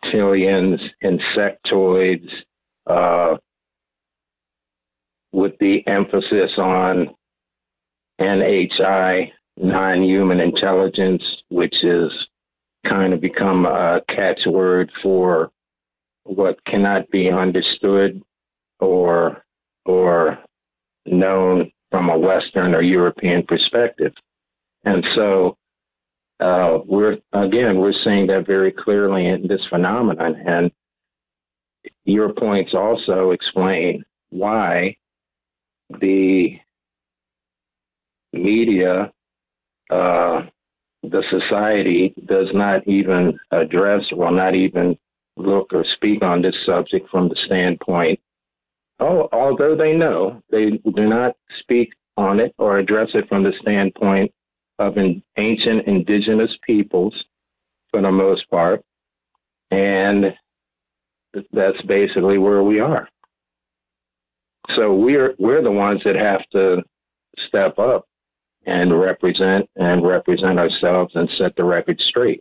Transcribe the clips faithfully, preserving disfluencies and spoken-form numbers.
reptilians, insectoids, uh, with the emphasis on N H I, non-human intelligence, which is kind of become a catchword for what cannot be understood or or known from a Western or European perspective. And so uh, we're, again, we're seeing that very clearly in this phenomenon. And your points also explain why the media, uh, the society does not even address, will not even look or speak on this subject from the standpoint, oh, although they know, they do not speak on it or address it from the standpoint of an ancient indigenous peoples for the most part. And that's basically where we are. So we're we're the ones that have to step up and represent and represent ourselves and set the record straight.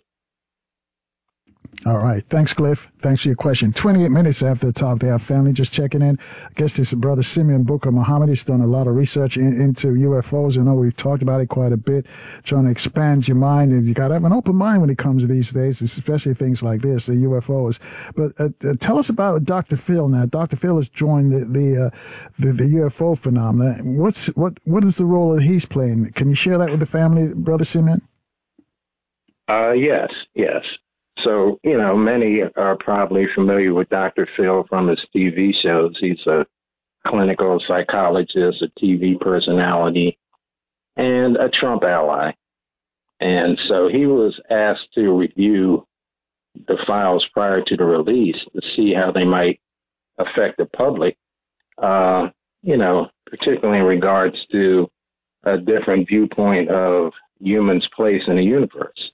All right. Thanks, Cliff. Thanks for your question. twenty-eight minutes after the talk to our family, just checking in. I guess this is Brother Simeon Booker Muhammad. He's done a lot of research in, into U F Os. I know we've talked about it quite a bit, trying to expand your mind. And you got to have an open mind when it comes to these days, especially things like this, the U F Os. But uh, uh, tell us about Doctor Phil now. Doctor Phil has joined the the, uh, the the U F O phenomena. What's what what is the role that he's playing? Can you share that with the family, Brother Simeon? Uh, yes, yes. So, you know, many are probably familiar with Doctor Phil from his T V shows. He's a clinical psychologist, a T V personality, and a Trump ally. And so he was asked to review the files prior to the release to see how they might affect the public, uh, you know, particularly in regards to a different viewpoint of humans' place in the universe.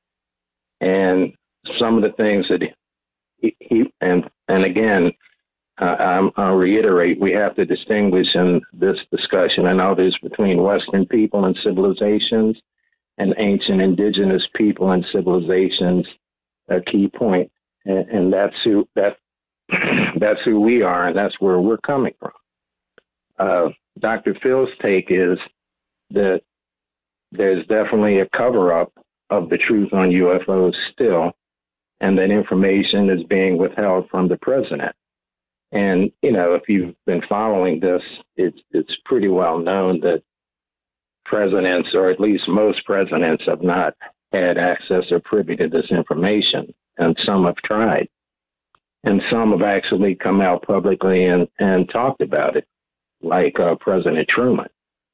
And some of the things that he, he and and again, uh, I'm, I'll reiterate, we have to distinguish in this discussion and others between Western people and civilizations and ancient indigenous people and civilizations. A key point, and, and that's who that that's who we are, and that's where we're coming from. Uh, Doctor Phil's take is that there's definitely a cover-up of the truth on U F Os still, and that information is being withheld from the president. And, you know, if you've been following this, it's, it's pretty well known that presidents, or at least most presidents, have not had access or privy to this information. And some have tried. And some have actually come out publicly and, and talked about it, like uh, President Truman.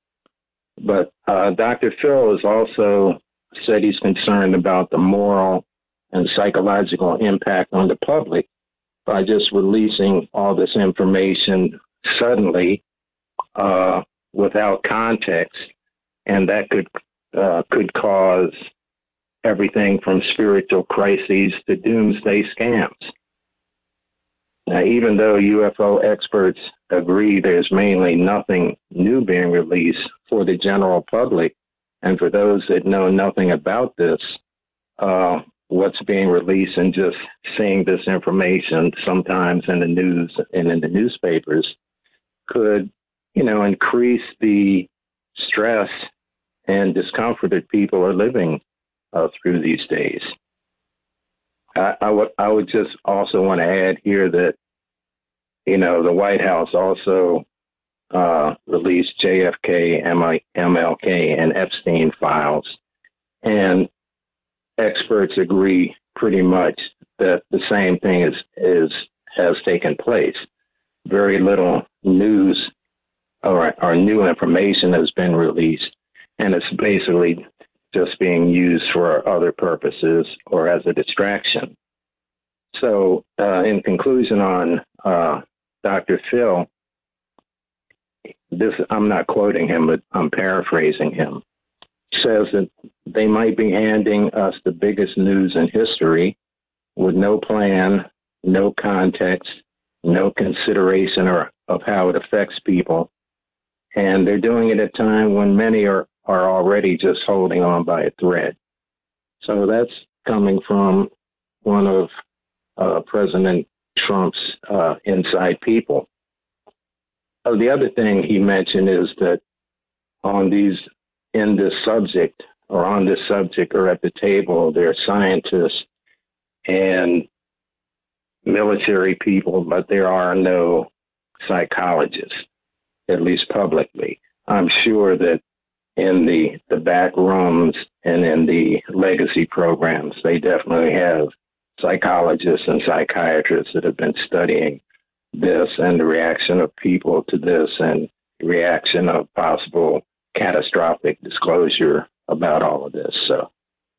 But uh, Doctor Phil has also said he's concerned about the moral and psychological impact on the public by just releasing all this information suddenly uh, without context, and that could uh, could cause everything from spiritual crises to doomsday scams. Now, even though U F O experts agree there's mainly nothing new being released for the general public, and for those that know nothing about this, uh, what's being released and just seeing this information sometimes in the news and in the newspapers could, you know, increase the stress and discomfort that people are living uh, through these days. I, I would I would just also want to add here that, you know, the White House also uh, released J F K, M L K, and Epstein files, and experts agree pretty much that the same thing is is has taken place. Very little news or, or new information has been released, and it's basically just being used for other purposes or as a distraction. So, uh, in conclusion on uh, Doctor Phil, this I'm not quoting him, but I'm paraphrasing him. Says that they might be handing us the biggest news in history with no plan, no context, no consideration or of how it affects people. And they're doing it at a time when many are, are already just holding on by a thread. So that's coming from one of uh, President Trump's uh, inside people. Oh, the other thing he mentioned is that on these, in this subject, or on this subject, or at the table, there are scientists and military people, but there are no psychologists, at least publicly. I'm sure that in the, the back rooms and in the legacy programs, they definitely have psychologists and psychiatrists that have been studying this and the reaction of people to this and the reaction of possible catastrophic disclosure about all of this. So,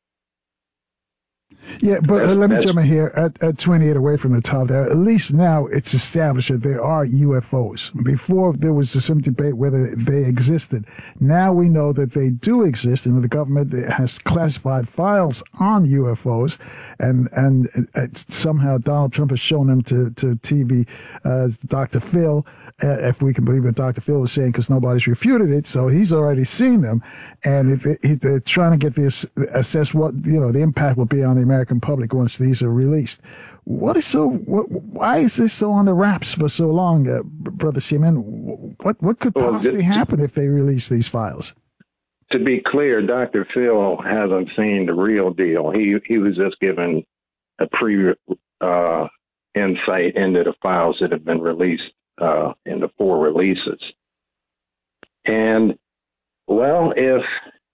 yeah, but uh, let me jump in here at, at twenty-eight away from the top there. At least now it's established that there are U F Os. Before there was some debate whether they existed. Now we know that they do exist, and the government has classified files on U F Os, and and uh, somehow Donald Trump has shown them to to T V. Uh, Doctor Phil, uh, if we can believe what Doctor Phil was saying, because nobody's refuted it, so he's already seen them, and if it, they're trying to get this assess what you know the impact will be on the American public once these are released. What is so? What, why is this so on the wraps for so long, uh, Brother Seaman? What what could possibly well, happen if they release these files? To be clear, Doctor Phil hasn't seen the real deal. He he was just given a pre uh, insight into the files that have been released uh, in the four releases. And well, if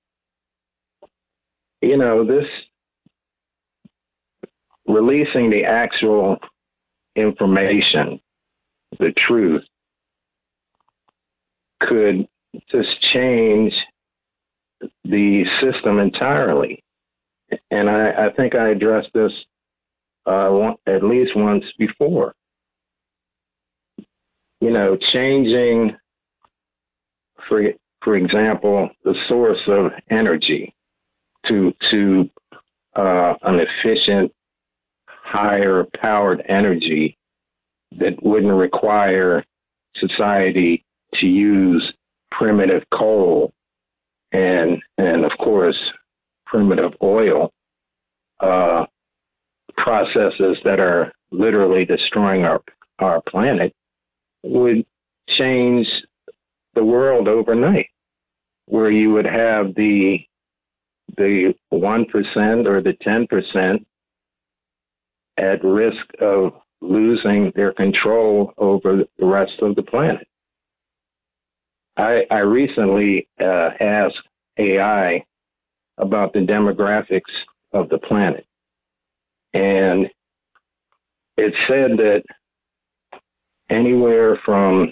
you know this. Releasing the actual information, the truth, could just change the system entirely. And I, I think I addressed this uh, one, at least once before. You know, changing, for for example, the source of energy to to uh, an efficient, higher powered energy that wouldn't require society to use primitive coal and, and of course, primitive oil uh, processes that are literally destroying our, our planet would change the world overnight, where you would have the, the one percent or the ten percent at risk of losing their control over the rest of the planet. I, I recently uh, asked A I about the demographics of the planet, and it said that anywhere from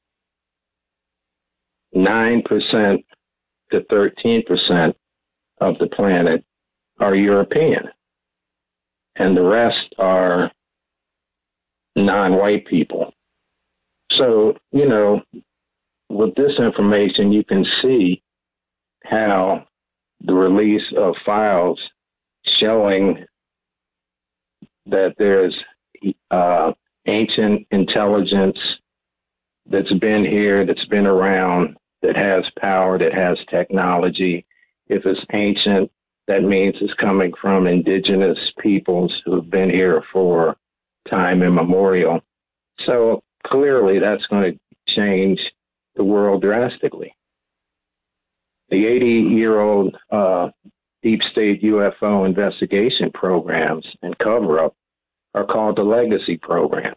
nine percent to thirteen percent of the planet are European, and the rest are non-white people. So, you know, with this information, you can see how the release of files showing that there's uh, ancient intelligence that's been here, that's been around, that has power, that has technology. If it's ancient, that means it's coming from indigenous peoples who've been here for time immemorial. So clearly that's going to change the world drastically. The eighty-year-old uh, deep state U F O investigation programs and cover-up are called the legacy programs.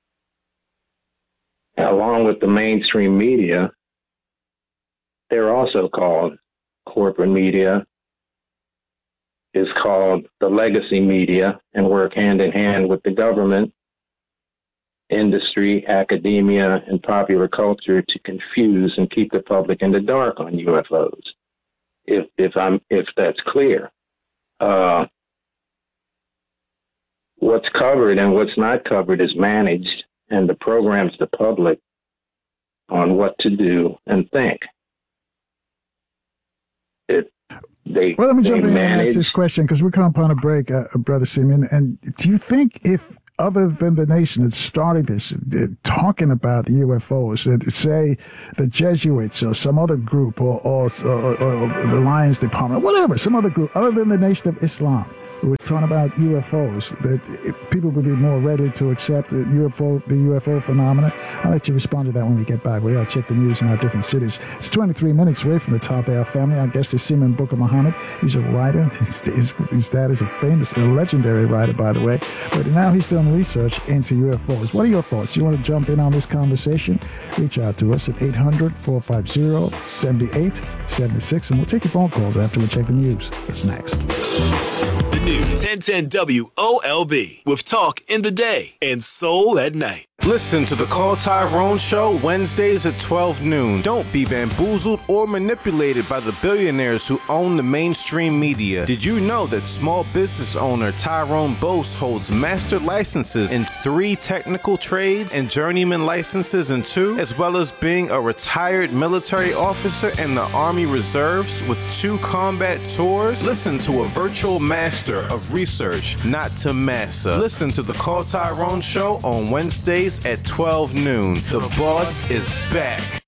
And along with the mainstream media, they're also called corporate media, is called the legacy media, and work hand in hand with the government, industry, academia, and popular culture to confuse and keep the public in the dark on U F Os. If if I'm if that's clear, uh, what's covered and what's not covered is managed, and the programs the public on what to do and think. It they well, let me they jump in manage, and ask this question because we're coming upon a break, uh, Brother Simeon. And do you think if other than the nation that started this, uh, talking about the U F Os, uh, say the Jesuits or some other group or, or, or, or the Lions Department, whatever, some other group other than the Nation of Islam, we're talking about U F Os, that people would be more ready to accept the U F O, the U F O phenomena. I'll let you respond to that when we get back. We got to check the news in our different cities. It's twenty-three minutes away from the top of our family. Our guest is Simeon Booker Muhammad. He's a writer. His, his, his dad is a famous, a legendary writer, by the way. But now he's doing research into U F Os. What are your thoughts? You want to jump in on this conversation? Reach out to us at eight hundred, four five zero, seven eight seven six, and we'll take your phone calls after we check the news. That's next. The new ten ten W O L B with talk in the day and soul at night. Listen to the Call Tyrone Show Wednesdays at twelve noon. Don't be bamboozled or manipulated by the billionaires who own the mainstream media. Did you know that small business owner Tyrone Bose holds master licenses in three technical trades and journeyman licenses in two, as well as being a retired military officer in the Army Reserves with two combat tours? Listen to a virtual master of research, not to massa. Listen to the Call Tyrone Show on Wednesdays at twelve noon. The boss is back.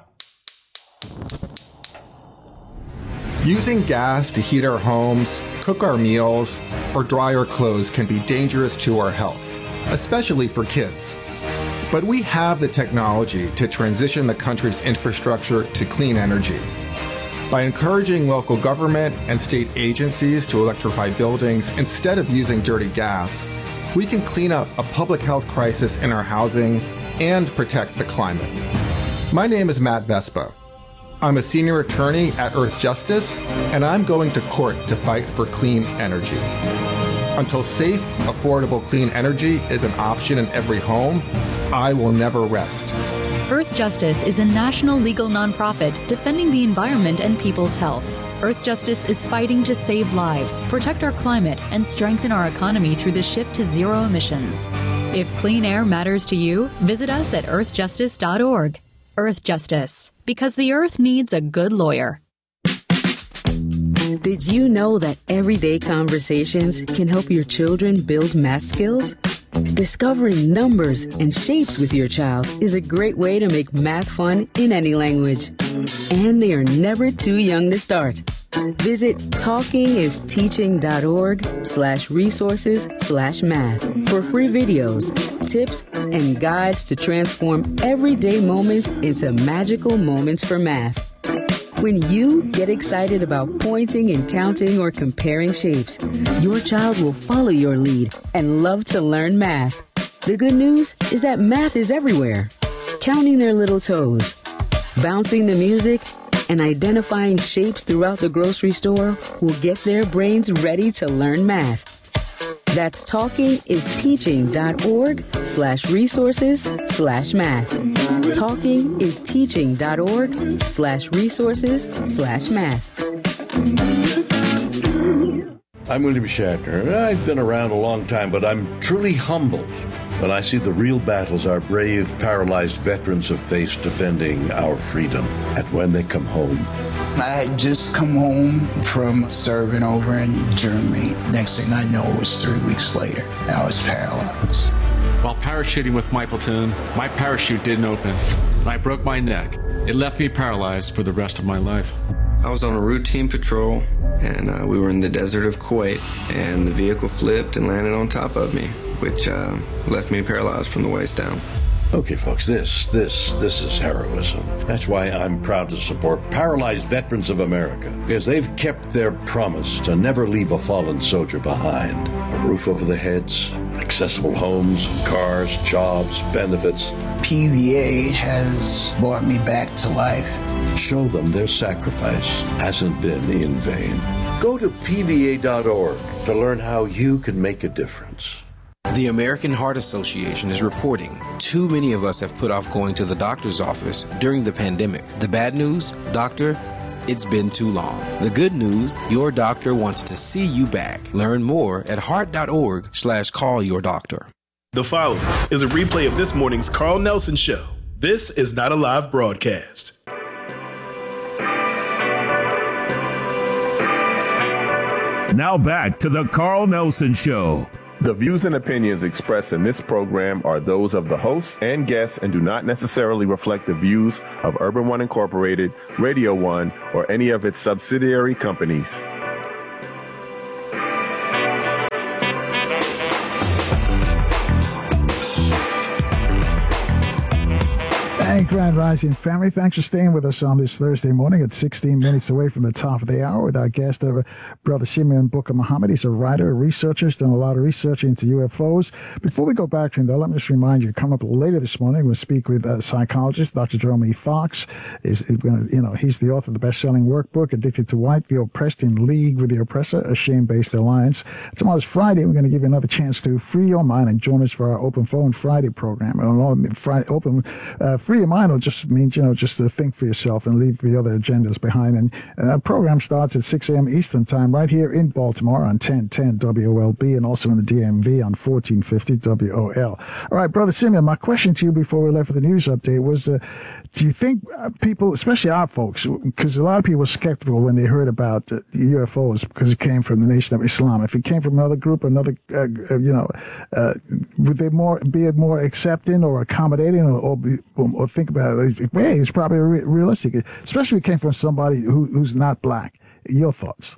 Using gas to heat our homes, cook our meals, or dry our clothes can be dangerous to our health, especially for kids. But we have the technology to transition the country's infrastructure to clean energy. By encouraging local government and state agencies to electrify buildings instead of using dirty gas, we can clean up a public health crisis in our housing and protect the climate. My name is Matt Vespa. I'm a senior attorney at Earth Justice, and I'm going to court to fight for clean energy. Until safe, affordable clean energy is an option in every home, I will never rest. Earth Justice is a national legal nonprofit defending the environment and people's health. Earth Justice is fighting to save lives, protect our climate, and strengthen our economy through the shift to zero emissions. If clean air matters to you, visit us at earth justice dot org. Earth Justice, because the earth needs a good lawyer. Did you know that everyday conversations can help your children build math skills? Discovering numbers and shapes with your child is a great way to make math fun in any language. And they are never too young to start. Visit talkingisteaching.org slash resources slash math for free videos, tips, and guides to transform everyday moments into magical moments for math. When you get excited about pointing and counting or comparing shapes, your child will follow your lead and love to learn math. The good news is that math is everywhere. Counting their little toes, bouncing the music, and identifying shapes throughout the grocery store will get their brains ready to learn math. That's talkingisteaching.org slash resources slash math. Talkingisteaching.org slash resources slash math. I'm William Shatner. I've been around a long time, but I'm truly humbled when I see the real battles our brave, paralyzed veterans have faced defending our freedom. And when they come home, I had just come home from serving over in Germany. Next thing I know, it was three weeks later. I was paralyzed. While parachuting with my platoon, my parachute didn't open, and I broke my neck. It left me paralyzed for the rest of my life. I was on a routine patrol, and uh, we were in the desert of Kuwait, and the vehicle flipped and landed on top of me, which uh, left me paralyzed from the waist down. Okay, folks, this, this, this is heroism. That's why I'm proud to support Paralyzed Veterans of America, because they've kept their promise to never leave a fallen soldier behind. A roof over their heads, accessible homes, cars, jobs, benefits. P V A has brought me back to life. Show them their sacrifice hasn't been in vain. Go to P V A dot org to learn how you can make a difference. The American Heart Association is reporting too many of us have put off going to the doctor's office during the pandemic. The bad news, doctor, it's been too long. The good news, your doctor wants to see you back. Learn more at heart.org slash call your doctor. The following is a replay of this morning's Carl Nelson Show. This is not a live broadcast. Now back to the Carl Nelson Show. The views and opinions expressed in this program are those of the host and guests and do not necessarily reflect the views of Urban One Incorporated, Radio One, or any of its subsidiary companies. Grand Rising family. Thanks for staying with us on this Thursday morning at sixteen minutes away from the top of the hour with our guest, uh, Brother Simeon Booker Muhammad. He's a writer, a researcher, has done a lot of research into U F Os. Before we go back to him, though, let me just remind you, come up later this morning, we'll speak with a psychologist, Doctor Jerome E. Fox. Is, is gonna, you know, he's the author of the best-selling workbook, Addicted to White, The Oppressed in League with the Oppressor, a Shame-Based Alliance. Tomorrow's Friday. We're going to give you another chance to free your mind and join us for our Open Phone Friday program. Friday, open, uh, free your mind will just means, you know, just to think for yourself and leave the other agendas behind. And, and that program starts at six a.m. Eastern Time right here in Baltimore on ten ten W O L B and also in the D M V on fourteen fifty W O L. All right, Brother Simeon, my question to you before we left for the news update was, uh, do you think people, especially our folks, because a lot of people were skeptical when they heard about uh, U F Os because it came from the Nation of Islam. If it came from another group, another, uh, you know, uh, would they more be more accepting or accommodating or, or, be, or think about it? Hey, it's probably re- realistic, especially if it came from somebody who, who's not black. Your thoughts?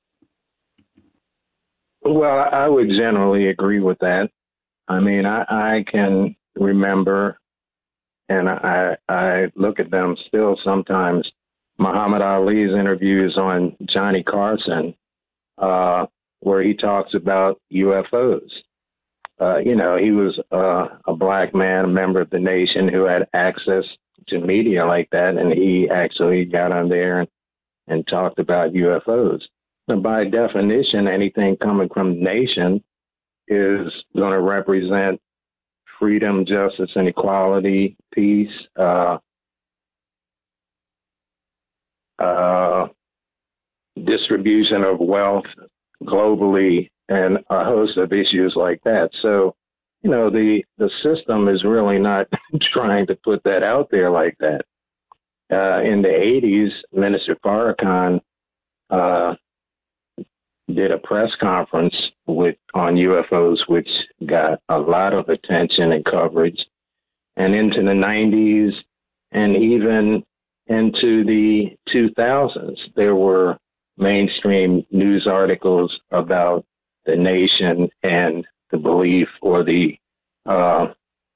Well, I would generally agree with that. I mean, I, I can remember, and I, I look at them still sometimes, Muhammad Ali's interviews on Johnny Carson, uh, where he talks about U F Os. Uh, you know, he was uh, a black man, a member of the nation who had access to media like that, and he actually got on there and, and talked about U F Os. So by definition, anything coming from the nation is going to represent freedom, justice, and equality, peace, uh, uh, distribution of wealth globally, and a host of issues like that. So, you know, the, the system is really not trying to put that out there like that. Uh, in the eighties, Minister Farrakhan uh, did a press conference with on U F Os, which got a lot of attention and coverage. And into the nineties and even into the two thousands, there were mainstream news articles about the nation and the belief or the uh,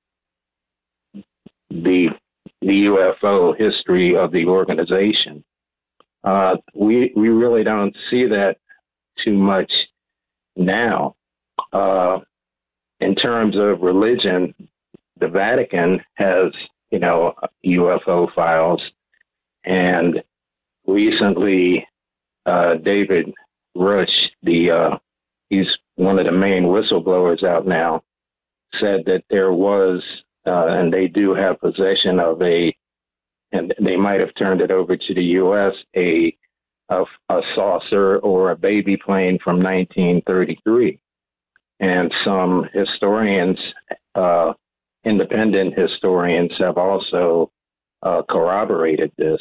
the the U F O history of the organization. Uh, we we really don't see that too much now. Uh, in terms of religion, the Vatican has, you know, U F O files, and recently uh, David Rush, the uh, he's one of the main whistleblowers out now, said that there was, uh, and they do have possession of a, and they might have turned it over to the U S, a, a, a saucer or a baby plane from nineteen thirty-three. And some historians, uh, independent historians, have also uh, corroborated this.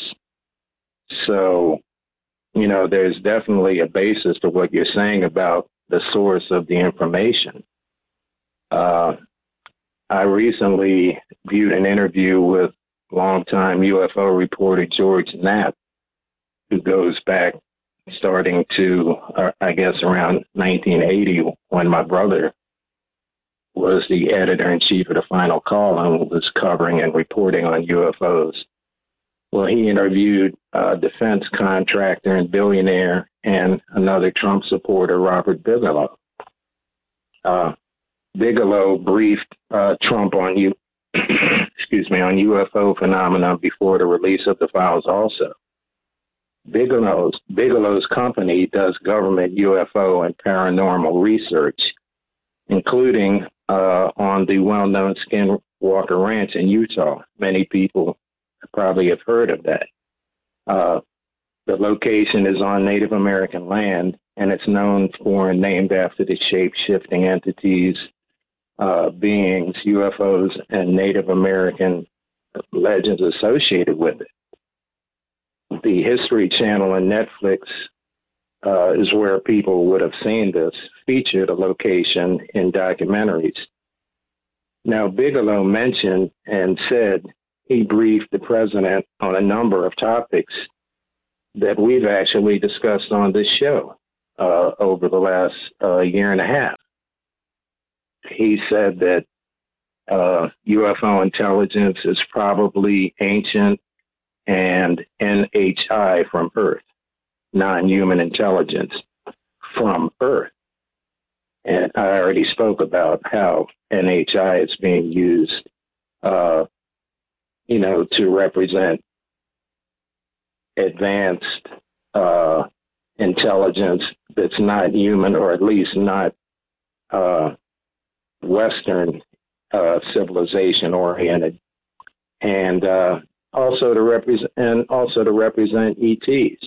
So, you know, there's definitely a basis to what you're saying about the source of the information. Uh, I recently viewed an interview with longtime U F O reporter George Knapp, who goes back starting to, uh, I guess, around nineteen eighty, when my brother was the editor-in-chief of the Final Call and was covering and reporting on U F Os. Well, he interviewed a defense contractor and billionaire and another Trump supporter, Robert Bigelow. Uh, Bigelow briefed uh, Trump on U, excuse me, on U F O phenomena before the release of the files. Also, Bigelow's Bigelow's company does government U F O and paranormal research, including uh, on the well-known Skinwalker Ranch in Utah. Many people probably have heard of that. Uh, the location is on Native American land, and it's known for and named after the shape-shifting entities, uh, beings, U F Os, and Native American legends associated with it. The History Channel and Netflix uh, is where people would have seen this, featured a location in documentaries. Now, Bigelow mentioned and said he briefed the president on a number of topics that we've actually discussed on this show uh, over the last uh, year and a half. He said that uh, U F O intelligence is probably ancient and N H I from Earth, non-human intelligence from Earth. And I already spoke about how N H I is being used, uh, you know, to represent advanced uh, intelligence that's not human, or at least not uh, Western uh, civilization oriented, and uh, also to represent and also to represent E Ts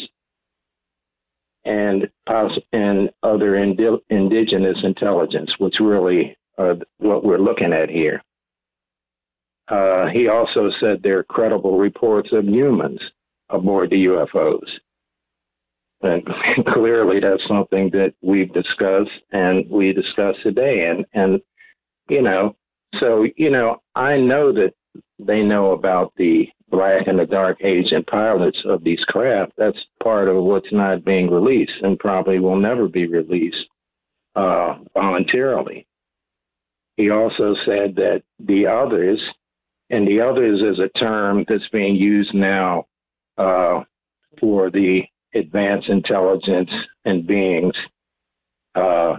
and poss- and other indi- indigenous intelligence, which really are what we're looking at here. Uh, he also said there are credible reports of humans aboard the U F Os. And clearly that's something that we've discussed and we discussed today. And, and, you know, so, you know, I know that they know about the black and the dark agent pilots of these craft. That's part of what's not being released and probably will never be released uh, voluntarily. He also said that the others, and the others is a term that's being used now uh, for the advanced intelligence and beings. Uh,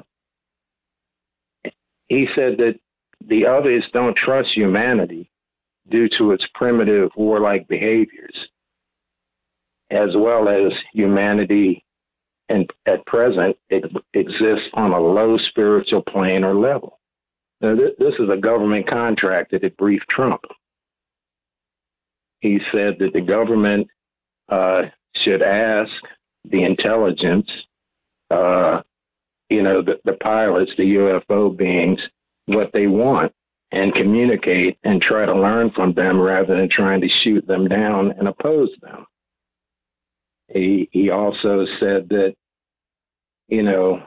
he said that the others don't trust humanity due to its primitive warlike behaviors, as well as humanity and at present it exists on a low spiritual plane or level. Now, th- this is a government contract that briefed Trump. He said that the government uh, should ask the intelligence, uh, you know, the, the pilots, the U F O beings, what they want and communicate and try to learn from them rather than trying to shoot them down and oppose them. He, he also said that, you know,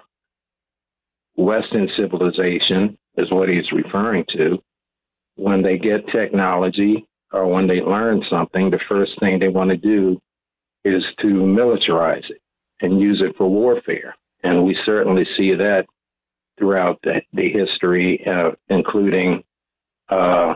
Western civilization is what he's referring to. When they get technology or when they learn something, the first thing they want to do is to militarize it and use it for warfare. And we certainly see that throughout the, the history, uh, including uh,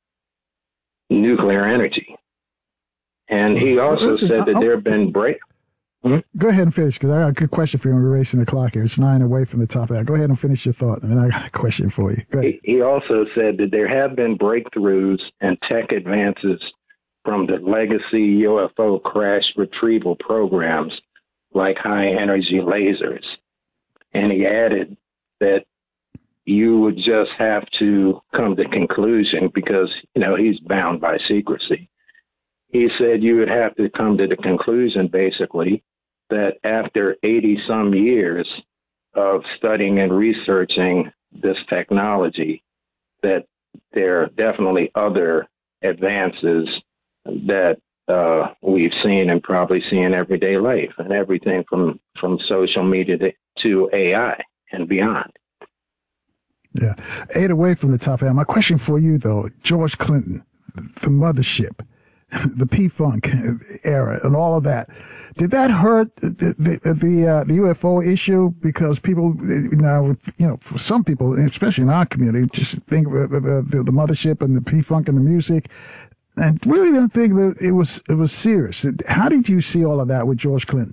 nuclear energy. And he also Listen, said that I'll, there have been break. Hmm? Go ahead and finish, because I got a good question for you. We're racing the clock here. It's nine away from the top of that. Go ahead and finish your thought, and then I got a question for you. Go ahead. He, he also said that there have been breakthroughs and tech advances from the legacy U F O crash retrieval programs like high energy lasers. And he added that you would just have to come to conclusion because, you know, he's bound by secrecy. He said you would have to come to the conclusion, basically, that after eighty some years of studying and researching this technology, that there are definitely other advances that uh, we've seen and probably see in everyday life, and everything from, from social media to, to A I and beyond. Yeah. Eight away from the top end. My question for you, though, George Clinton, the mothership, the P-Funk era and all of that, did that hurt the the the, uh, the U F O issue? Because people now, you know, for some people, especially in our community, just think of the, the, the mothership and the P-Funk and the music, and really didn't think that it was it was serious. How did you see all of that with George Clinton?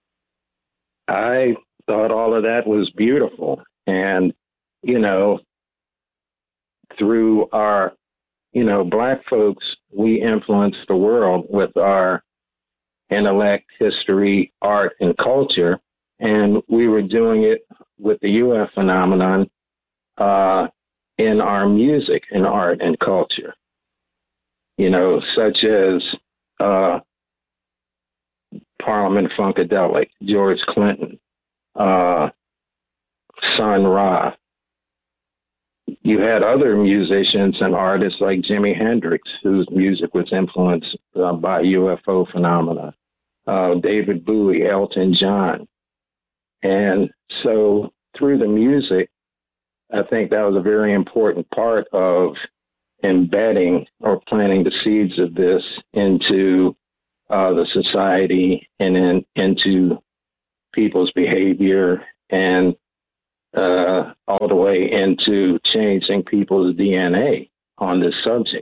I thought all of that was beautiful, and you know, through our, you know, black folks, we influence the world with our intellect, history, art, and culture. And we were doing it with the U F phenomenon uh, in our music and art and culture, you know, such as uh, Parliament Funkadelic, George Clinton, uh, Sun Ra. You had other musicians and artists like Jimi Hendrix, whose music was influenced uh, by U F O phenomena, uh, David Bowie, Elton John. And so through the music, I think that was a very important part of embedding or planting the seeds of this into uh, the society and in, into people's behavior and Uh, all the way into changing people's D N A on this subject.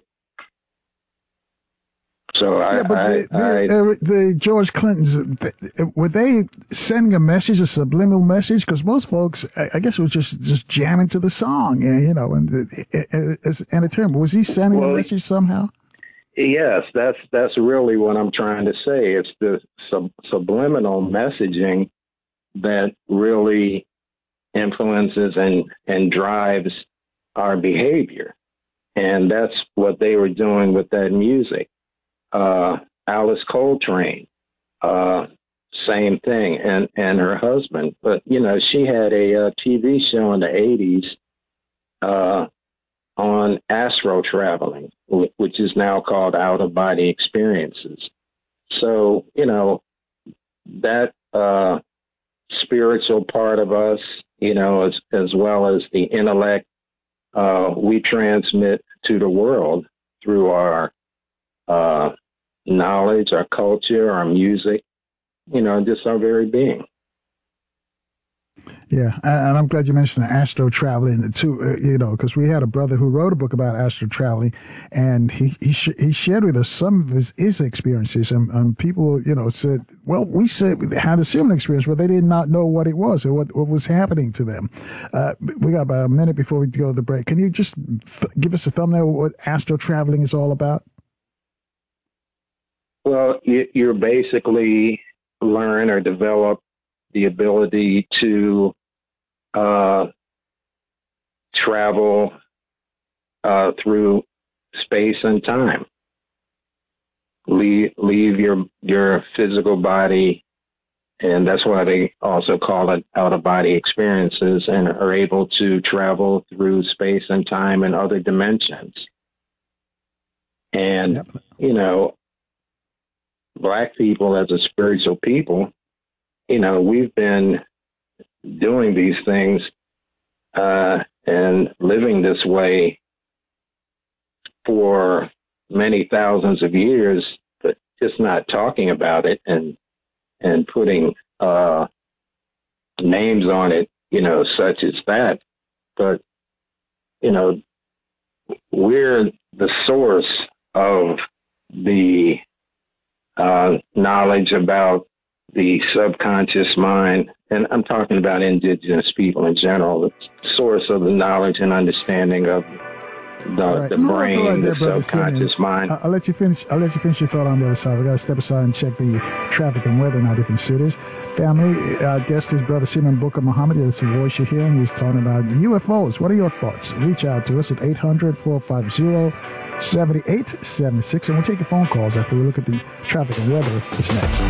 So yeah, I, but I, the, the, I uh, the George Clintons, were they sending a message, a subliminal message? Because most folks, I, I guess, it was just, just jamming to the song, you know, and as entertainment. Was he sending well, a message somehow? Yes, that's that's really what I'm trying to say. It's the sub, subliminal messaging that really influences and, and drives our behavior. And that's what they were doing with that music. Uh, Alice Coltrane, uh, same thing, and, and her husband. But, you know, she had a, a T V show in the eighties uh, on astro traveling, which is now called out-of-body experiences. So, you know, that uh, spiritual part of us, you know, as, as well as the intellect, uh, we transmit to the world through our uh, knowledge, our culture, our music, you know, just our very being. Yeah, and I'm glad you mentioned the astro traveling too. Uh, you know, because we had a brother who wrote a book about astro traveling, and he he, sh- he shared with us some of his, his experiences. And, and people, you know, said, "Well, we said we had a similar experience, but they did not know what it was or what, what was happening to them." Uh, we got about a minute before we go to the break. Can you just th- give us a thumbnail of what astro traveling is all about? Well, you, you're basically learn or develop the ability to uh, travel uh, through space and time. Leave leave your your physical body, and that's why they also call it out-of-body experiences, and are able to travel through space and time and other dimensions. And, yep. you know, Black people as a spiritual people, you know, we've been doing these things uh, and living this way for many thousands of years, but just not talking about it and and putting uh, names on it, you know, such as that. But, you know, we're the source of the uh, knowledge about the subconscious mind, and I'm talking about indigenous people in general, the source of the knowledge and understanding of the, right. the brain, right there, the subconscious Simeon. mind. I'll let you finish. I'll let you finish your thought on the other side. We got to step aside and check the traffic and weather in our different cities. Family, our guest is Brother Simeon Booker Muhammad. That's the voice you're hearing. He's talking about U F Os. What are your thoughts? Reach out to us at eight hundred, four five zero, seven eight seven six, and we'll take your phone calls after we look at the traffic and weather. It's next.